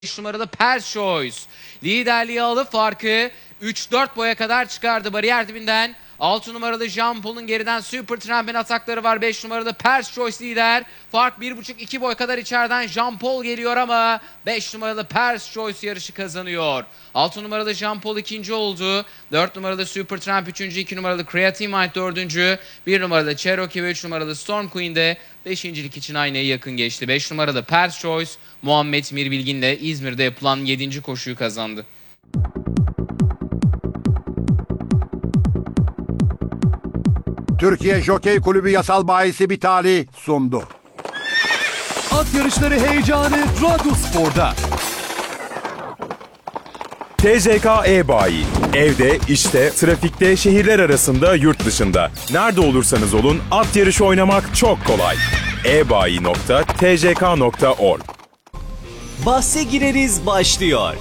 5 numaralı Pers Choice liderliği alıp farkı 3-4 boya kadar çıkardı bariyer dibinden. 6 numaralı Jean Paul'un geriden Supertramp'in atakları var. 5 numaralı Pers Choice lider. Fark 1,5-2 boy kadar içeriden Jean Paul geliyor ama 5 numaralı Pers Choice yarışı kazanıyor. 6 numaralı Jean Paul ikinci oldu. 4 numaralı Supertramp üçüncü. 2 numaralı Creatine Mind dördüncü. 1 numaralı Cherokee ve 3 numaralı Storm Queen de beşincilik için aynaya yakın geçti. 5 numaralı Pers Choice Muhammed Mirbilgin'le İzmir'de yapılan 7. koşuyu kazandı. Türkiye Jokey Kulübü Yasal Bayisi Bitali sundu. At yarışları heyecanı Radyospor'da. TCK E-Bayi. Evde, işte, trafikte, şehirler arasında, yurt dışında. Nerede olursanız olun at yarışı oynamak çok kolay. ebayi.tck.org. Bahse gireriz başlıyor.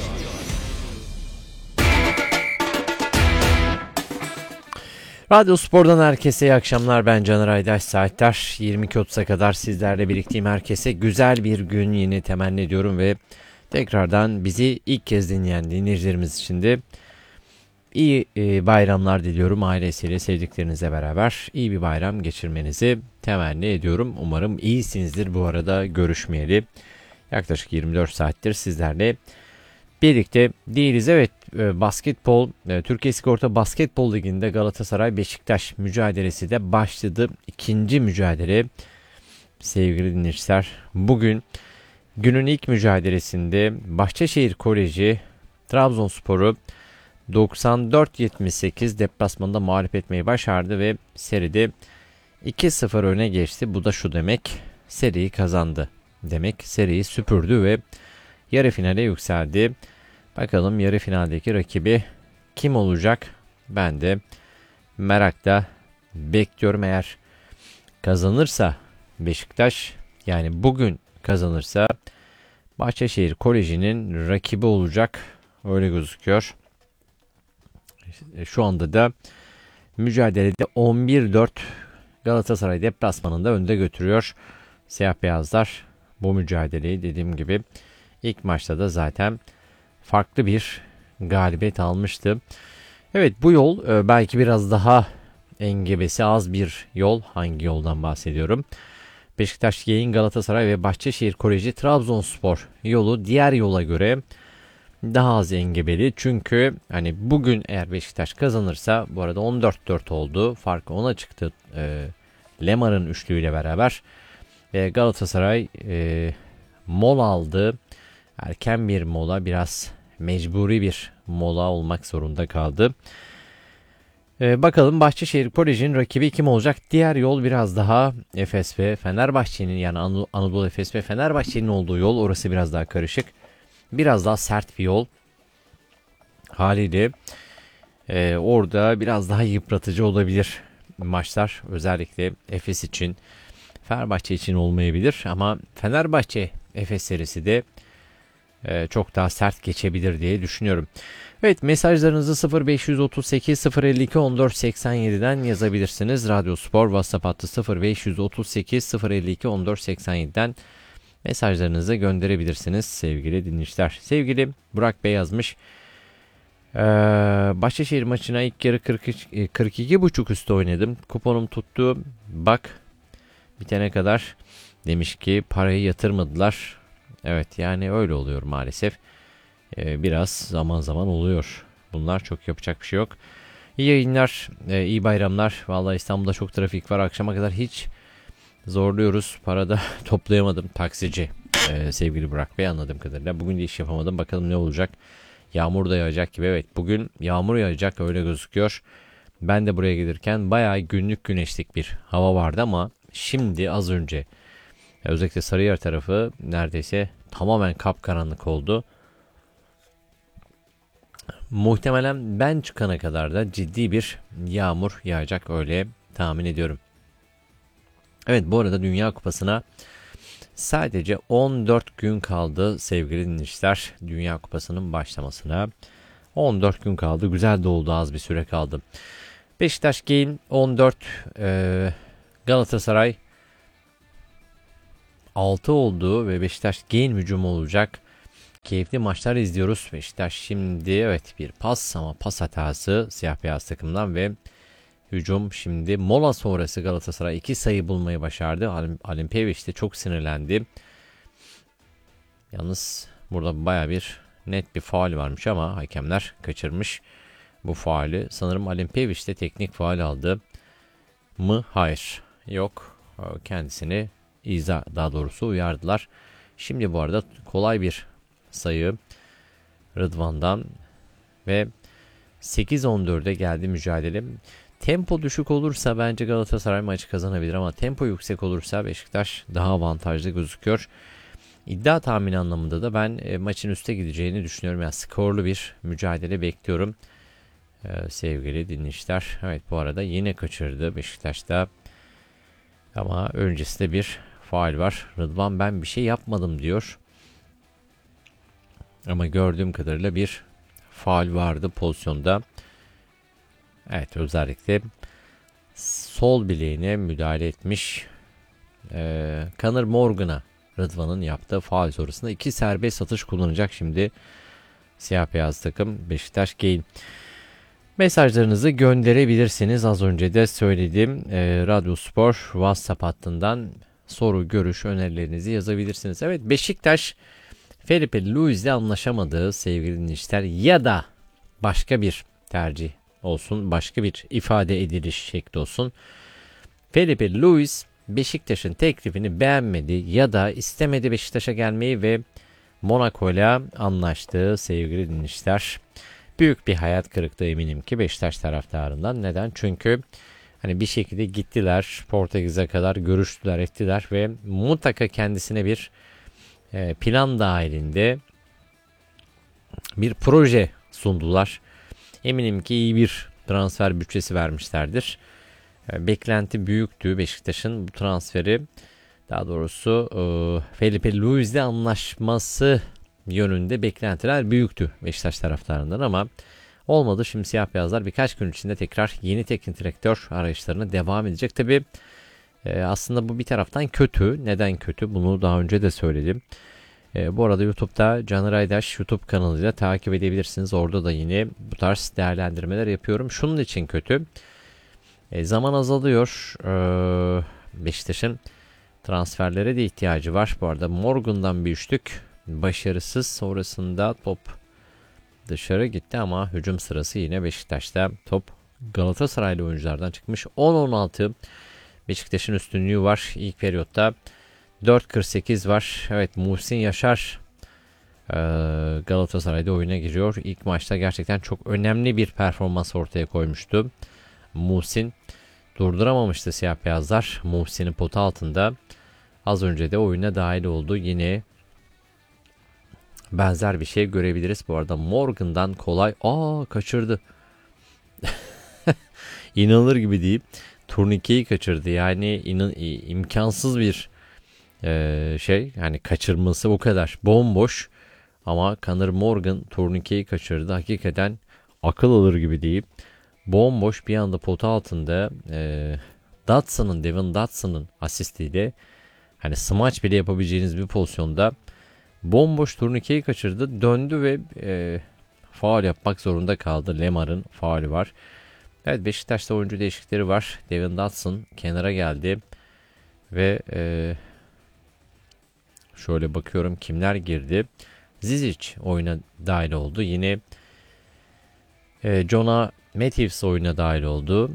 Radyo Spor'dan herkese iyi akşamlar. Ben Caner Aydaş. Saatler 22.30'a kadar sizlerle birlikteyim. Herkese güzel bir gün yine temenni ediyorum ve tekrardan bizi ilk kez dinleyen dinleyicilerimiz için de iyi bayramlar diliyorum. Ailesiyle, sevdiklerinizle beraber iyi bir bayram geçirmenizi temenni ediyorum. Umarım iyisinizdir. Bu arada görüşmeyeli yaklaşık 24 saattir sizlerle birlikte değiliz. Evet, basketbol, Türkiye Sigorta Basketbol Ligi'nde Galatasaray Beşiktaş mücadelesi de başladı. İkinci mücadele sevgili dinleyiciler. Bugün günün ilk mücadelesinde Bahçeşehir Koleji Trabzonspor'u 94-78 deplasmanda mağlup etmeyi başardı ve seride 2-0 öne geçti. Bu da şu demek, seriyi kazandı demek, seriyi süpürdü ve yarı finale yükseldi. Bakalım yarı finaldeki rakibi kim olacak? Ben de merakla bekliyorum. Eğer kazanırsa Beşiktaş, yani bugün kazanırsa Bahçeşehir Koleji'nin rakibi olacak. Öyle gözüküyor. Şu anda da mücadelede 11-4 Galatasaray deplasmanında önde götürüyor. Siyah beyazlar bu mücadeleyi dediğim gibi ilk maçta da zaten farklı bir galibiyet almıştı. Evet, bu yol belki biraz daha engebesi az bir yol. Hangi yoldan bahsediyorum? Beşiktaş Yayın Galatasaray ve Bahçeşehir Koleji Trabzonspor yolu diğer yola göre daha az engebeli. Çünkü hani bugün eğer Beşiktaş kazanırsa, bu arada 14-4 oldu. Farkı 10'a çıktı Lemar'ın üçlüğüyle beraber. Galatasaray mola aldı. Erken bir mola, biraz mecburi bir mola olmak zorunda kaldı. Bakalım Bahçeşehir Koleji'nin rakibi kim olacak? Diğer yol biraz daha Efes ve Fenerbahçe'nin, yani Anadolu Efes ve Fenerbahçe'nin olduğu yol. Orası biraz daha karışık. Biraz daha sert bir yol. Haliyle orada biraz daha yıpratıcı olabilir maçlar. Özellikle Efes için, Fenerbahçe için olmayabilir. Ama Fenerbahçe Efes serisi de çok daha sert geçebilir diye düşünüyorum. Evet, mesajlarınızı 0538 052 14 87'den yazabilirsiniz. Radyo Spor WhatsApp hattı 0538 052 14 87'den mesajlarınızı gönderebilirsiniz sevgili dinleyiciler. Sevgili Burak Bey yazmış. Bahçeşehir maçına ilk yarı 42,5 üstü oynadım. Kuponum tuttu. Bak bitene kadar, demiş ki parayı yatırmadılar. Evet, yani öyle oluyor maalesef. Biraz zaman zaman oluyor. Bunlar, çok yapacak bir şey yok. İyi yayınlar, iyi bayramlar. Vallahi İstanbul'da çok trafik var. Akşama kadar hiç zorluyoruz. Para da toplayamadım. Taksici sevgili Burak Bey, anladığım kadarıyla. Bugün de iş yapamadım. Bakalım ne olacak. Yağmur da yağacak gibi. Evet, bugün yağmur yağacak, öyle gözüküyor. Ben de buraya gelirken bayağı günlük güneşlik bir hava vardı ama şimdi az önce özellikle Sarıyer tarafı neredeyse tamamen kapkaranlık oldu. Muhtemelen ben çıkana kadar da ciddi bir yağmur yağacak, öyle tahmin ediyorum. Evet, bu arada Dünya Kupası'na sadece 14 gün kaldı sevgili dinleyiciler. Dünya Kupası'nın başlamasına 14 gün kaldı. Güzel de oldu, az bir süre kaldı. Beşiktaş Gain 14, Galatasaray 6 oldu ve Beşiktaş Gain hücumu olacak. Keyifli maçlar izliyoruz. Beşiktaş şimdi evet bir pas ama pas hatası siyah beyaz takımdan ve hücum şimdi mola sonrası Galatasaray 2 sayı bulmayı başardı. Alimpevic de çok sinirlendi. Yalnız burada baya bir net bir faul varmış ama hakemler kaçırmış bu faulü. Sanırım Alimpevic de teknik faul aldı mı? Hayır. Yok. Kendisini daha doğrusu uyardılar. Şimdi bu arada kolay bir sayı Rıdvan'dan ve 8-14'e geldi mücadele. Tempo düşük olursa bence Galatasaray maçı kazanabilir ama tempo yüksek olursa Beşiktaş daha avantajlı gözüküyor. İddia tahmini anlamında da ben maçın üste gideceğini düşünüyorum. Yani skorlu bir mücadele bekliyorum. Sevgili dinleyiciler. Evet bu arada yine kaçırdı Beşiktaş'ta. Ama öncesinde bir faul var. Rıdvan ben bir şey yapmadım diyor. Ama gördüğüm kadarıyla bir faul vardı pozisyonda. Evet özellikle sol bileğine müdahale etmiş. Conor Morgan'a Rıdvan'ın yaptığı faul sonrasında 2 serbest atış kullanacak şimdi siyah beyaz takım Beşiktaş Gain. Mesajlarınızı gönderebilirsiniz. Az önce de söyledim. Radyo Spor WhatsApp hattından soru, görüş, önerilerinizi yazabilirsiniz. Evet Beşiktaş Felipe Luiz'le anlaşamadığı sevgili dinleyiciler ya da başka bir tercih olsun, başka bir ifade ediliş şekli olsun. Felipe Luiz Beşiktaş'ın teklifini beğenmedi ya da istemedi Beşiktaş'a gelmeyi ve Monaco'yla anlaştığı sevgili dinleyiciler. Büyük bir hayat kırıklığı eminim ki Beşiktaş taraftarından. Neden? Çünkü hani bir şekilde gittiler Portekiz'e kadar görüştüler ettiler ve mutlaka kendisine bir plan dahilinde bir proje sundular. Eminim ki iyi bir transfer bütçesi vermişlerdir. Beklenti büyüktü Beşiktaş'ın bu transferi. Daha doğrusu Felipe Luiz'le anlaşması yönünde beklentiler büyüktü Beşiktaş taraftarından ama olmadı. Şimdi siyah beyazlar birkaç gün içinde tekrar yeni teknik direktör arayışlarına devam edecek. Tabi aslında bu bir taraftan kötü. Neden kötü? Bunu daha önce de söyledim. Bu arada YouTube'da Caner Aydaş YouTube kanalıyla takip edebilirsiniz. Orada da yine bu tarz değerlendirmeler yapıyorum. Şunun için kötü. Zaman azalıyor. Beşiktaş'ın transferlere de ihtiyacı var. Bu arada Morgan'dan bir üçlük başarısız. Sonrasında top dışarı gitti ama hücum sırası yine Beşiktaş'ta. Top Galatasaraylı oyunculardan çıkmış. 10-16 Beşiktaş'ın üstünlüğü var ilk periyotta. 4.48 var. Evet Muhsin Yaşar Galatasaray'da oyuna giriyor. İlk maçta gerçekten çok önemli bir performans ortaya koymuştu. Muhsin durduramamıştı siyah beyazlar. Muhsin'in potu altında. Az önce de oyuna dahil oldu. Yine benzer bir şey görebiliriz. Bu arada Morgan'dan kolay. Kaçırdı. İnanılır gibi değil. Turnikeyi kaçırdı. Yani imkansız bir şey. Yani kaçırması o kadar. Bomboş. Ama Conor Morgan turnikeyi kaçırdı. Hakikaten akıl alır gibi değil. Bomboş bir anda potu altında Devin Dotson'ın asistiyle hani smaç bile yapabileceğiniz bir pozisyonda bomboş turnikeyi kaçırdı. Döndü ve faul yapmak zorunda kaldı. Lemar'ın faulü var. Evet Beşiktaş'ta oyuncu değişiklikleri var. Devin Dotson kenara geldi. Ve şöyle bakıyorum kimler girdi. Zizic oyuna dahil oldu. Yine Jonah Matthews oyuna dahil oldu.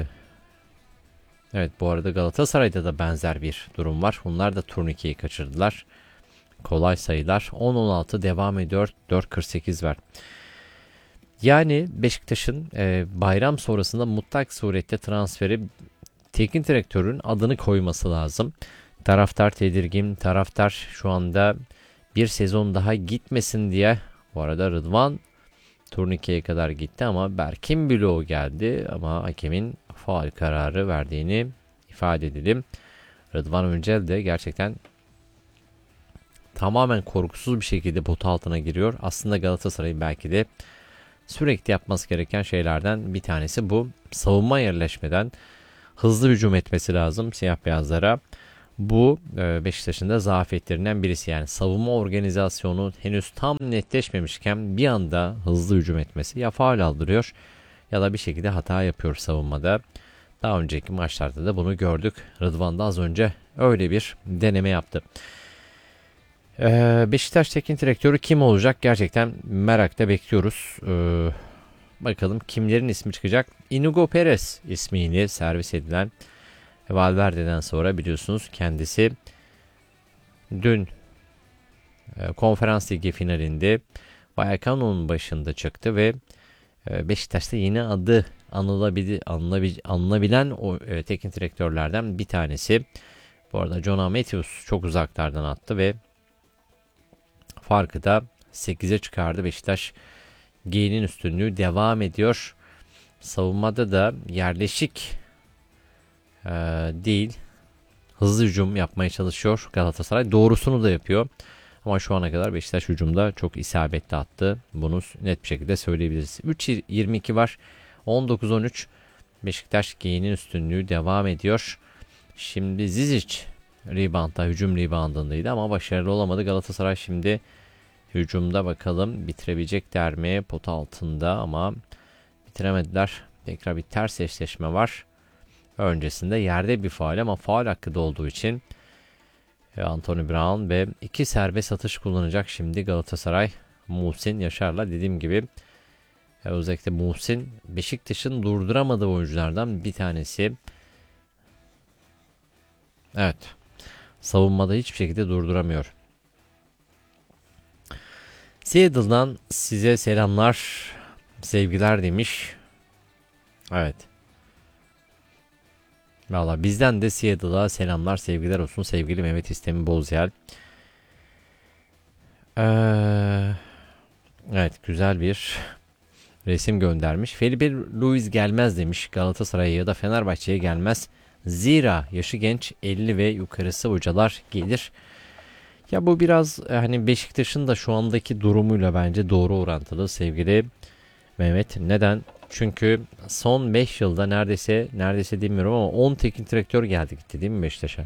Evet bu arada Galatasaray'da da benzer bir durum var. Onlar da turnikeyi kaçırdılar. Kolay sayılar. 10-16 devam ediyor. 4.48 var. Yani Beşiktaş'ın bayram sonrasında mutlak surette transferi teknik direktörün adını koyması lazım. Taraftar tedirgin. Taraftar şu anda bir sezon daha gitmesin diye. Bu arada Rıdvan turnikeye kadar gitti ama Berkin Büloğlu geldi ama hakemin faul kararı verdiğini ifade edelim. Rıdvan Öncel de gerçekten tamamen korkusuz bir şekilde potu altına giriyor. Aslında Galatasaray'ın belki de sürekli yapması gereken şeylerden bir tanesi bu. Savunma yerleşmeden hızlı hücum etmesi lazım siyah beyazlara. Bu Beşiktaş'ın da zaafetlerinden birisi. Yani savunma organizasyonu henüz tam netleşmemişken bir anda hızlı hücum etmesi ya faul aldırıyor ya da bir şekilde hata yapıyor savunmada. Daha önceki maçlarda da bunu gördük. Rıdvan da az önce öyle bir deneme yaptı. Beşiktaş teknik direktörü kim olacak? Gerçekten merakla bekliyoruz. Bakalım kimlerin ismi çıkacak? Inigo Perez ismiyle servis edilen Valverde'den sonra biliyorsunuz kendisi dün Konferans Ligi finalinde Vallecano'nun başında çıktı ve Beşiktaş'ta yeni adı anılabilen o teknik direktörlerden bir tanesi. Bu arada Jonah Matthews çok uzaklardan attı ve farkı da 8'e çıkardı. Beşiktaş G'nin üstünlüğü devam ediyor. Savunmada da yerleşik değil, hızlı hücum yapmaya çalışıyor Galatasaray. Doğrusunu da yapıyor. Ama şu ana kadar Beşiktaş hücumda çok isabetli attı. Bunu net bir şekilde söyleyebiliriz. 3-22 var. 19-13. Beşiktaş G'nin üstünlüğü devam ediyor. Şimdi Zizic reboundda, hücum reboundındaydı ama başarılı olamadı. Galatasaray şimdi hücumda bakalım bitirebilecekler mi? Pot altında ama bitiremediler. Tekrar bir ters eşleşme var. Öncesinde yerde bir faul ama faul hakkı da olduğu için Anthony Brown ve 2 serbest atış kullanacak şimdi Galatasaray. Muhsin Yaşar'la dediğim gibi özellikle Muhsin Beşiktaş'ın durduramadığı oyunculardan bir tanesi. Evet. Savunmada hiçbir şekilde durduramıyor. Seattle'dan size selamlar, sevgiler demiş. Evet. Valla bizden de Seattle'a selamlar, sevgiler olsun sevgili Mehmet İstemi Bozyal. Evet, güzel bir resim göndermiş. Felipe Luis gelmez demiş. Galatasaray'a ya da Fenerbahçe'ye gelmez. Zira yaşı genç, 50 ve yukarısı hocalar gelir. Ya bu biraz hani Beşiktaş'ın da şu andaki durumuyla bence doğru orantılı sevgili Mehmet. Neden? Çünkü son 5 yılda neredeyse demiyorum ama 10 teknik direktör geldi gitti değil mi Beşiktaş'a?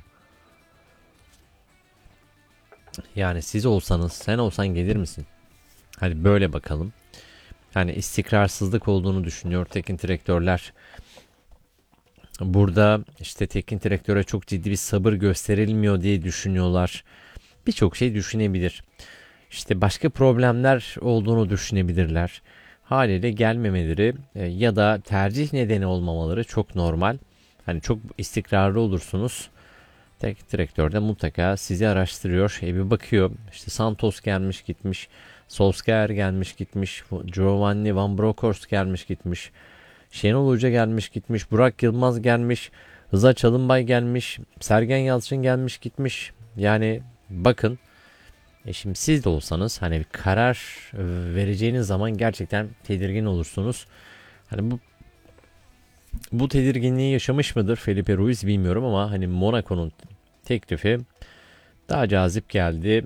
Yani siz olsanız, sen olsan gelir misin? Hadi böyle bakalım. Yani istikrarsızlık olduğunu düşünüyor teknik direktörler. Burada işte teknik direktöre çok ciddi bir sabır gösterilmiyor diye düşünüyorlar. Birçok şey düşünebilir. İşte başka problemler olduğunu düşünebilirler. Haliyle gelmemeleri ya da tercih nedeni olmamaları çok normal. Hani çok istikrarlı olursunuz. Teknik direktör de mutlaka sizi araştırıyor. Bir bakıyor. İşte Santos gelmiş gitmiş. Solskjaer gelmiş gitmiş. Giovanni Van Bronckhorst gelmiş gitmiş. Şenol Hoca gelmiş gitmiş. Burak Yılmaz gelmiş. Rıza Çalınbay gelmiş. Sergen Yalçın gelmiş gitmiş. Yani bakın. Şimdi siz de olsanız hani bir karar vereceğiniz zaman gerçekten tedirgin olursunuz. Hani bu tedirginliği yaşamış mıdır Felipe Ruiz bilmiyorum ama hani Monaco'nun teklifi daha cazip geldi.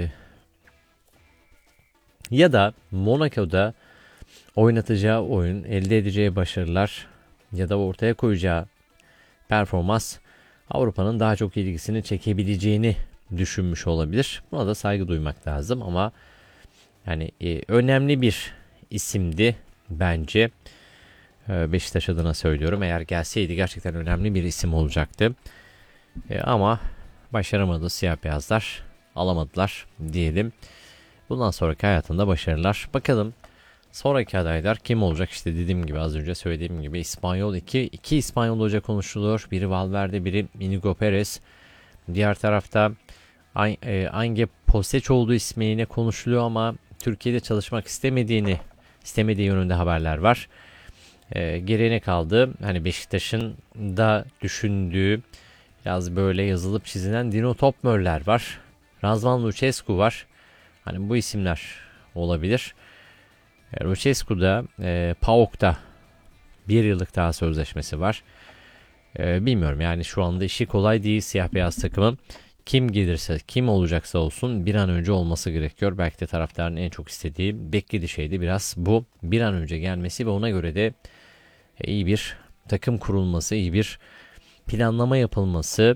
Ya da Monaco'da oynatacağı oyun, elde edeceği başarılar ya da ortaya koyacağı performans Avrupa'nın daha çok ilgisini çekebileceğini düşünmüş olabilir. Buna da saygı duymak lazım ama yani önemli bir isimdi bence. Beşiktaş adına söylüyorum. Eğer gelseydi gerçekten önemli bir isim olacaktı. Ama başaramadı siyah beyazlar. Alamadılar diyelim. Bundan sonraki hayatında başarılar. Bakalım sonraki adaylar kim olacak? İşte dediğim gibi az önce söylediğim gibi İspanyol iki İspanyol hoca konuşuluyor. Biri Valverde, biri Inigo Perez. Diğer tarafta Ange Postecoğlu ismiyle konuşuluyor ama Türkiye'de çalışmak istemediği yönünde haberler var. Geriye ne kaldı? Hani Beşiktaş'ın da düşündüğü biraz böyle yazılıp çizilen Dino Topmöller var. Razvan Lucescu var. Hani bu isimler olabilir. Lucescu'da PAOK'ta 1 yıllık daha sözleşmesi var. Bilmiyorum yani şu anda işi kolay değil siyah beyaz takımın. Kim gelirse, kim olacaksa olsun bir an önce olması gerekiyor. Belki de taraftarın en çok istediği, beklediği şeydi biraz bu. Bir an önce gelmesi ve ona göre de iyi bir takım kurulması, iyi bir planlama yapılması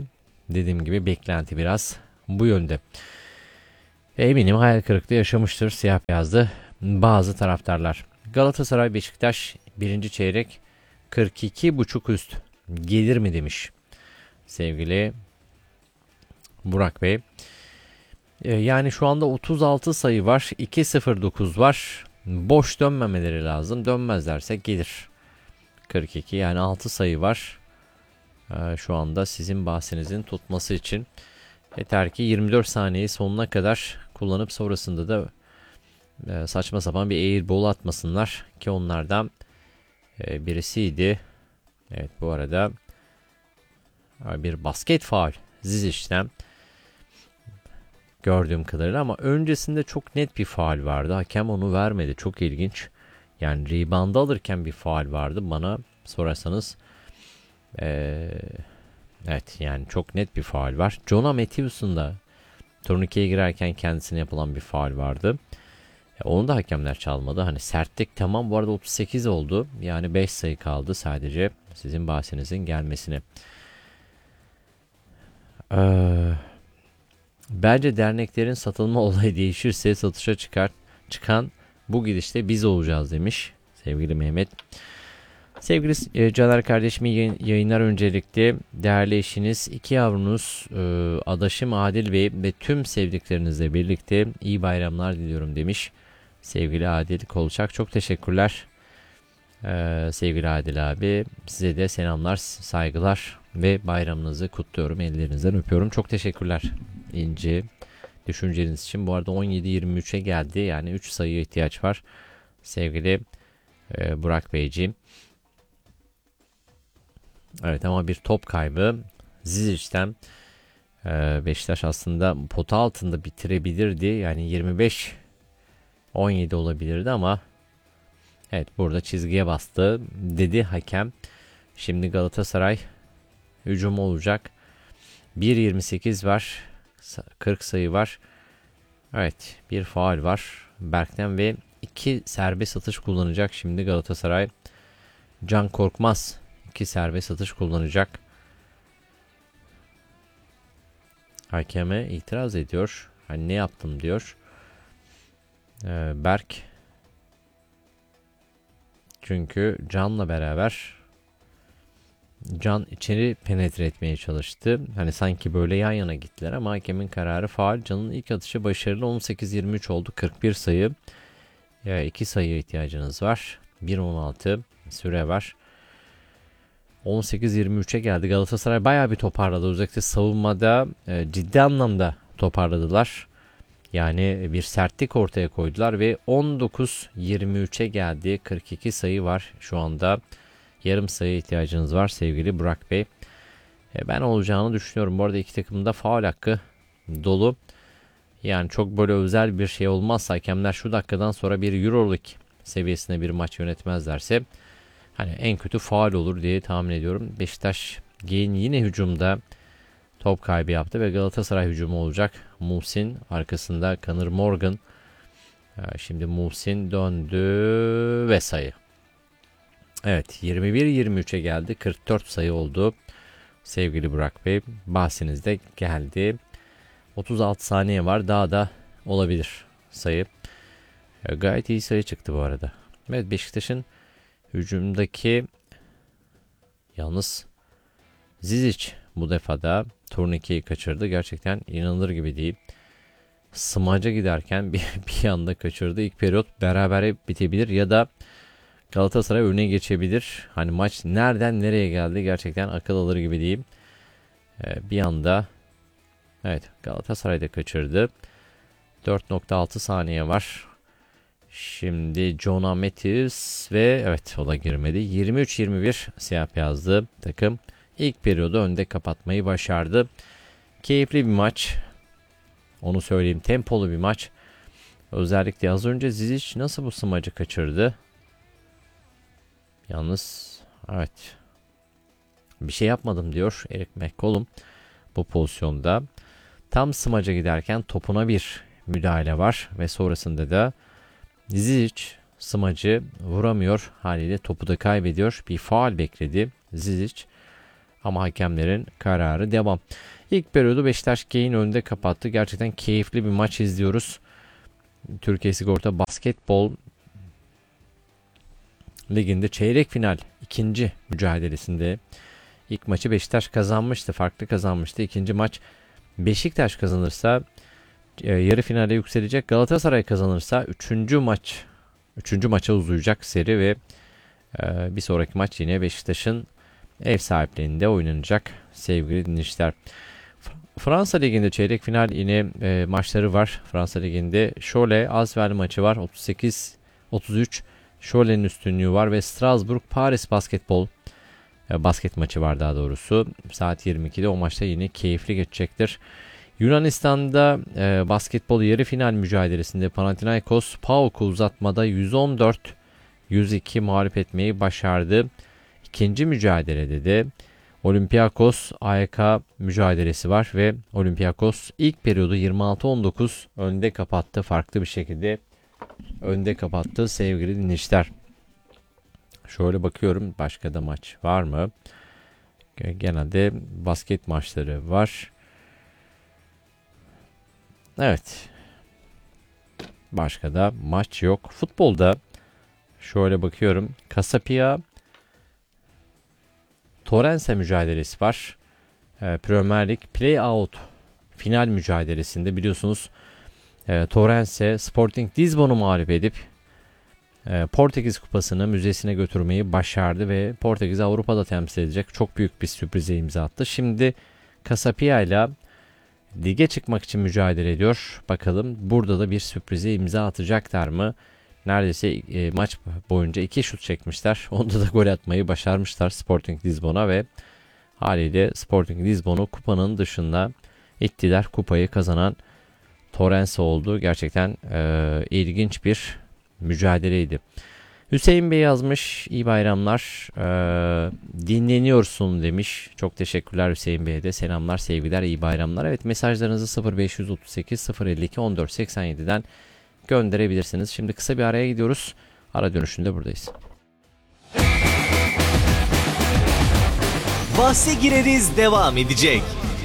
dediğim gibi beklenti biraz bu yönde. Eminim hayal kırıklığı yaşamıştır siyah beyazlı bazı taraftarlar. Galatasaray Beşiktaş birinci çeyrek 42,5 üst gelir mi demiş sevgili Burak Bey. Yani şu anda 36 sayı var, 2.09 var. Boş dönmemeleri lazım. Dönmezlerse gelir. 42 yani 6 sayı var. Şu anda sizin bahsinizin tutması için. Yeter ki 24 saniyeyi sonuna kadar kullanıp sonrasında da saçma sapan bir airball atmasınlar ki onlardan birisiydi. Evet, bu arada bir basket faul Zizic'ten gördüğüm kadarıyla, ama öncesinde çok net bir faul vardı. Hakem onu vermedi. Çok ilginç. Yani rebound alırken bir faul vardı bana sorarsanız. Evet, yani çok net bir faul var. Jonah Matthews'un da turnikeye girerken kendisine yapılan bir faul vardı. Onu da hakemler çalmadı. Hani sertlik tamam, bu arada 38 oldu. Yani 5 sayı kaldı sadece sizin bahsinizin gelmesine. Bence derneklerin satılma olayı değişirse satışa çıkan bu gidişte biz olacağız demiş sevgili Mehmet. Sevgili Caner kardeşim, yayınlar öncelikle. Değerli eşiniz, 2 yavrunuz, adaşım Adil Bey ve tüm sevdiklerinizle birlikte iyi bayramlar diliyorum demiş sevgili Adil Kolçak. Çok teşekkürler sevgili Adil abi. Size de selamlar, saygılar ve bayramınızı kutluyorum. Ellerinizden öpüyorum. Çok teşekkürler ince düşünceniz için. Bu arada 17-23'e geldi. Yani 3 sayıya ihtiyaç var sevgili Burak Beyciğim. Evet, ama bir top kaybı Zizic'ten. Beşiktaş aslında pota altında bitirebilirdi. Yani 25-17 olabilirdi ama evet, burada çizgiye bastı dedi hakem. Şimdi Galatasaray hücumu olacak. 1.28 var. 40 sayı var. Evet, bir faul var Berk'ten ve 2 serbest atış kullanacak şimdi Galatasaray. Can Korkmaz 2 serbest atış kullanacak. Hakeme itiraz ediyor. Hani ne yaptım diyor. Berk. Çünkü Can'la beraber Can içeri penetre etmeye çalıştı. Hani sanki böyle yan yana gittiler ama hakemin kararı faul. Can'ın ilk atışı başarılı. 18-23 oldu. 41 sayı. 2 sayıya ihtiyacınız var. 1.16 süre var. 18-23'e geldi. Galatasaray bayağı bir toparladı. Özellikle savunmada ciddi anlamda toparladılar. Yani bir sertlik ortaya koydular ve 19-23'e geldi. 42 sayı var şu anda. Yarım sayı ihtiyacınız var sevgili Burak Bey. Ben olacağını düşünüyorum. Bu arada iki takımın da faul hakkı dolu. Yani çok böyle özel bir şey olmazsa, hakemler şu dakikadan sonra bir Euroleague seviyesine bir maç yönetmezlerse hani en kötü faul olur diye tahmin ediyorum. Beşiktaş yine hücumda top kaybı yaptı ve Galatasaray hücumu olacak. Muhsin arkasında Conor Morgan. Şimdi Muhsin döndü ve sayı. Evet, 21-23'e geldi. 44 sayı oldu. Sevgili Burak Bey, bahsinizde geldi. 36 saniye var. Daha da olabilir sayı. Gayet iyi sayı çıktı bu arada. Evet, Beşiktaş'ın hücumdaki yalnız Zizic bu defada turnikeyi kaçırdı. Gerçekten inanılır gibi değil. Smaç'a giderken bir anda kaçırdı. İlk periyot berabere bitebilir ya da Galatasaray önüne geçebilir. Hani maç nereden nereye geldi gerçekten akıl alır gibi değil. Bir anda evet, Galatasaray'da kaçırdı. 4.6 saniye var. Şimdi Jonah Matthews ve evet, o da girmedi. 23-21 siyah beyazlı takım ilk periyodu önde kapatmayı başardı. Keyifli bir maç. Onu söyleyeyim, tempolu bir maç. Özellikle az önce Zizic nasıl bu smacı kaçırdı? Yalnız evet, bir şey yapmadım diyor Eric McCollum bu pozisyonda. Tam smaca giderken topuna bir müdahale var ve sonrasında da Zizic smacı vuramıyor, haliyle topu da kaybediyor. Bir faul bekledi Zizic ama hakemlerin kararı devam. İlk periyodu Beşiktaş Gain önde kapattı. Gerçekten keyifli bir maç izliyoruz. Türkiye Sigorta Basketbol Ligi'nde çeyrek final ikinci mücadelesinde ilk maçı Beşiktaş kazanmıştı. Farklı kazanmıştı. İkinci maç Beşiktaş kazanırsa yarı finale yükselecek. Galatasaray kazanırsa üçüncü maça uzayacak seri ve bir sonraki maç yine Beşiktaş'ın ev sahipliğinde oynanacak sevgili dinleyiciler. Fransa Ligi'nde çeyrek final yine maçları var. Fransa Ligi'nde Cholet Asvel maçı var. 38-33 Cholet'in üstünlüğü var ve Strasbourg Paris basket maçı var daha doğrusu. Saat 22'de o maçta yine keyifli geçecektir. Yunanistan'da basketbol yarı final mücadelesinde Panathinaikos PAOK'u uzatmada 114-102 mağlup etmeyi başardı. İkinci mücadelede de Olympiakos AEK mücadelesi var ve Olympiakos ilk periyodu 26-19 önde kapattı. Farklı bir şekilde önde kapattı sevgili dinleyiciler. Şöyle bakıyorum, başka da maç var mı? Genelde basket maçları var. Evet. Başka da maç yok. Futbolda şöyle bakıyorum. Casapia Torrens'e mücadelesi var. Premier Lig Playout final mücadelesinde biliyorsunuz Torrens'e Sporting Lisbon'u mağlup edip Portekiz Kupası'nı müzesine götürmeyi başardı ve Portekiz'i Avrupa'da temsil edecek çok büyük bir sürprize imza attı. Şimdi Casapia ile lige çıkmak için mücadele ediyor. Bakalım burada da bir sürprize imza atacaklar mı? Neredeyse maç boyunca 2 şut çekmişler. Onda da gol atmayı başarmışlar Sporting Lisbon'a ve haliyle Sporting Lisbon'u kupanın dışında ittiler. Kupayı kazanan Torrens oldu. Gerçekten ilginç bir mücadeleydi. Hüseyin Bey yazmış. İyi bayramlar. Dinleniyorsun demiş. Çok teşekkürler Hüseyin Bey'e de. Selamlar, sevgiler, iyi bayramlar. Evet, mesajlarınızı 0538 052 1487'den gönderebilirsiniz. Şimdi kısa bir araya gidiyoruz. Ara dönüşünde buradayız. Bahse gireriz devam edecek.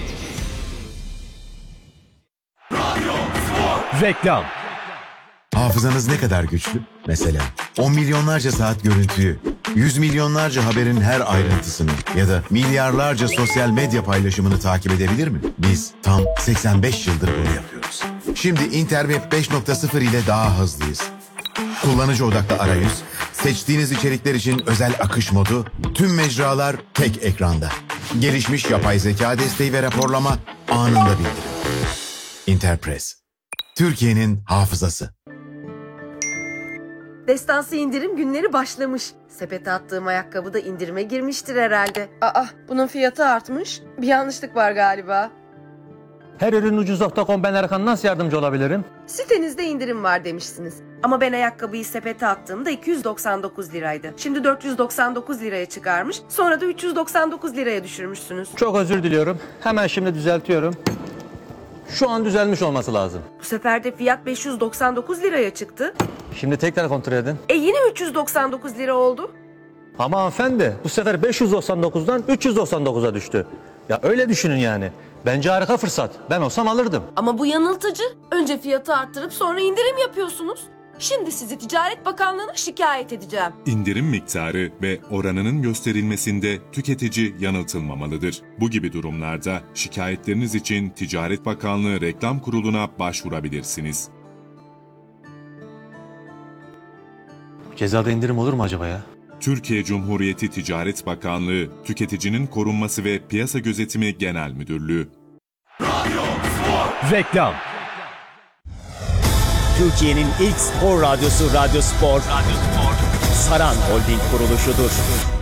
Reklam. Hafızanız ne kadar güçlü? Mesela 10 milyonlarca saat görüntüyü, 100 milyonlarca haberin her ayrıntısını ya da milyarlarca sosyal medya paylaşımını takip edebilir mi? Biz tam 85 yıldır bunu yapıyoruz. Şimdi Interweb 5.0 ile daha hızlıyız. Kullanıcı odaklı arayüz, seçtiğiniz içerikler için özel akış modu, tüm mecralar tek ekranda. Gelişmiş yapay zeka desteği ve raporlama anında bildirim. Interpress, Türkiye'nin hafızası. Destansı indirim günleri başlamış. Sepete attığım ayakkabı da indirime girmiştir herhalde. Aa, bunun fiyatı artmış. Bir yanlışlık var galiba. Her ürün ucuz.com, ben Erkan, nasıl yardımcı olabilirim? Sitenizde indirim var demişsiniz. Ama ben ayakkabıyı sepete attığımda 299 liraydı. Şimdi 499 liraya çıkarmış. Sonra da 399 liraya düşürmüşsünüz. Çok özür diliyorum. Hemen şimdi düzeltiyorum. Şu an düzelmiş olması lazım. Bu sefer de fiyat 599 liraya çıktı. Şimdi tekrar kontrol edin. Yine 399 lira oldu. Ama hanımefendi, bu sefer 599'dan 399'a düştü. Ya öyle düşünün yani. Bence harika fırsat. Ben olsam alırdım. Ama bu yanıltıcı. Önce fiyatı arttırıp sonra indirim yapıyorsunuz. Şimdi sizi Ticaret Bakanlığı'na şikayet edeceğim. İndirim miktarı ve oranının gösterilmesinde tüketici yanıltılmamalıdır. Bu gibi durumlarda şikayetleriniz için Ticaret Bakanlığı Reklam Kurulu'na başvurabilirsiniz. Cezada indirim olur mu acaba ya? Türkiye Cumhuriyeti Ticaret Bakanlığı, Tüketicinin Korunması ve Piyasa Gözetimi Genel Müdürlüğü. Reklam. Türkiye'nin ilk spor radyosu Radyo Spor, Saran Holding kuruluşudur.